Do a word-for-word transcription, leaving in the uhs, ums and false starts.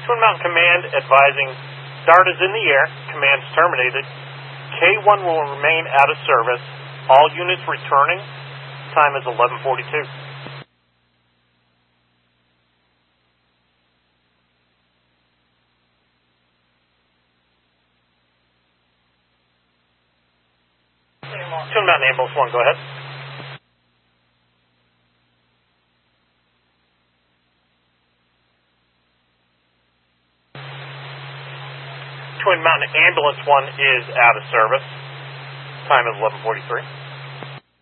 Twin Mountain Command advising Dart is in the air. Command's terminated. K one will remain out of service. All units returning. Time is eleven forty-two. Twin Mountain Ambulance one, go ahead. Twin Mountain Ambulance one is out of service. Time is eleven forty-three.